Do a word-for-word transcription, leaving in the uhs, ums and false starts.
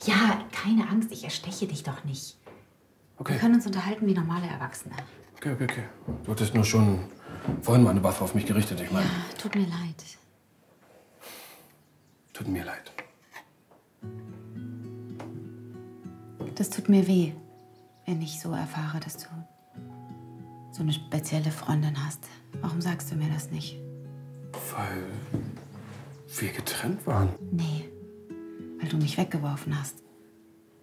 Ja, keine Angst, ich ersteche dich doch nicht. Okay. Wir können uns unterhalten wie normale Erwachsene. Okay, okay, okay. Du hattest nur schon vorhin mal eine Waffe auf mich gerichtet, ich meine. Ja, tut mir leid. Tut mir leid. Das tut mir weh, wenn ich so erfahre, dass du so eine spezielle Freundin hast. Warum sagst du mir das nicht? Weil wir getrennt waren. Nee, weil du mich weggeworfen hast.